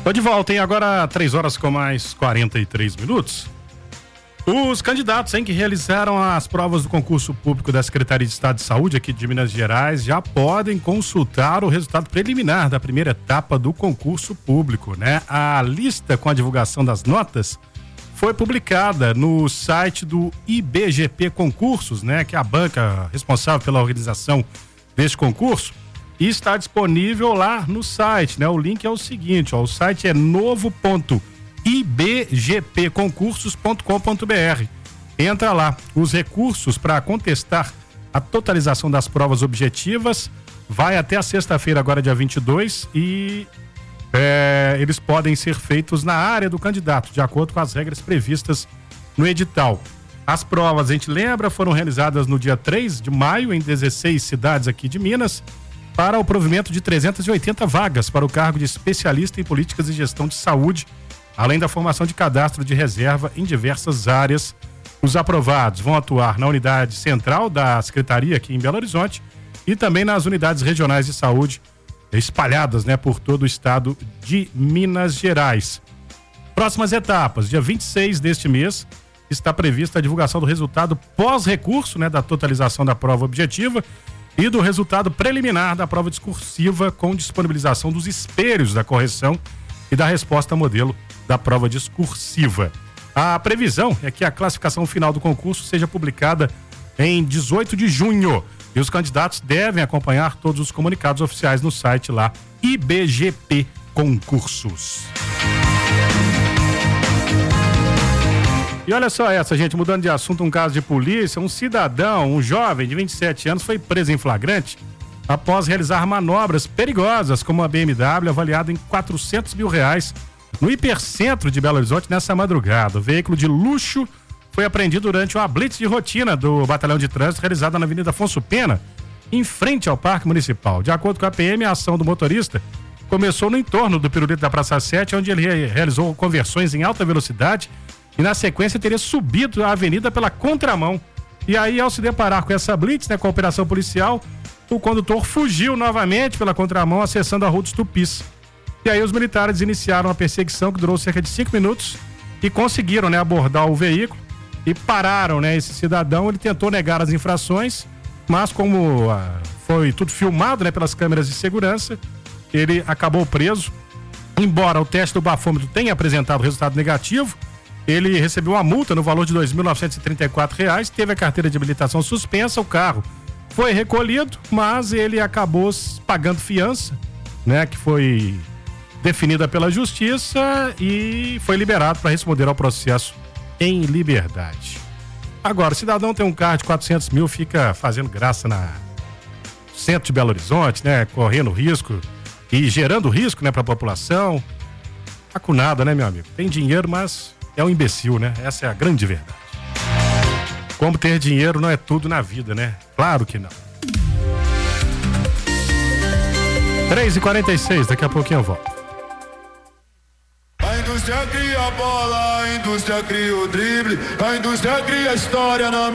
Tô de volta, hein? Agora 3 horas com mais 43 minutos. Os candidatos que realizaram as provas do concurso público da Secretaria de Estado de Saúde aqui de Minas Gerais já podem consultar o resultado preliminar da primeira etapa do concurso público, né? A lista com a divulgação das notas foi publicada no site do IBGP Concursos, né? Que é a banca responsável pela organização deste concurso, e está disponível lá no site, né? O link é o seguinte, ó, o site é novo.ibgpconcursos.com.br. Entra lá, os recursos para contestar a totalização das provas objetivas vai até a sexta-feira, agora dia 22, e eles podem ser feitos na área do candidato, de acordo com as regras previstas no edital. As provas, a gente lembra, foram realizadas no dia 3 de maio em 16 cidades aqui de Minas, para o provimento de 380 vagas para o cargo de especialista em políticas e gestão de saúde, além da formação de cadastro de reserva em diversas áreas. Os aprovados vão atuar na unidade central da Secretaria aqui em Belo Horizonte e também nas unidades regionais de saúde espalhadas, né, por todo o estado de Minas Gerais. Próximas etapas, dia 26 deste mês, está prevista a divulgação do resultado pós-recurso, né, da totalização da prova objetiva e do resultado preliminar da prova discursiva, com disponibilização dos espelhos da correção e da resposta modelo da prova discursiva. A previsão é que a classificação final do concurso seja publicada em 18 de junho e os candidatos devem acompanhar todos os comunicados oficiais no site lá, IBGP Concursos. E olha só essa, gente, mudando de assunto, um caso de polícia, um cidadão, um jovem de 27 anos foi preso em flagrante após realizar manobras perigosas com uma BMW avaliada em R$400 mil no hipercentro de Belo Horizonte nessa madrugada. O veículo de luxo foi apreendido durante uma blitz de rotina do batalhão de trânsito realizada na Avenida Afonso Pena, em frente ao Parque Municipal. De acordo com a PM, a ação do motorista começou no entorno do pirulito da Praça 7, onde ele realizou conversões em alta velocidade e na sequência teria subido a avenida pela contramão. E aí, ao se deparar com essa blitz, né, com a operação policial, o condutor fugiu novamente pela contramão, acessando a Rua dos Tupis. E aí os militares iniciaram a perseguição que durou cerca de 5 minutos e conseguiram, né, abordar o veículo e pararam, né, esse cidadão. Ele tentou negar as infrações, mas como foi tudo filmado, né, pelas câmeras de segurança, ele acabou preso. Embora o teste do bafômetro tenha apresentado resultado negativo, ele recebeu uma multa no valor de R$ 2.934, teve a carteira de habilitação suspensa, o carro foi recolhido, mas ele acabou pagando fiança, né, que foi definida pela justiça, e foi liberado para responder ao processo em liberdade. Agora, o cidadão tem um carro de R$400 mil, fica fazendo graça na centro de Belo Horizonte, né, correndo risco e gerando risco, né, para a população. Tá com nada, né, meu amigo? Tem dinheiro, mas é um imbecil, né? Essa é a grande verdade. Como ter dinheiro não é tudo na vida, né? Claro que não. 3h46, daqui a pouquinho eu volto. A indústria cria a bola, a indústria cria o drible, a indústria cria a história na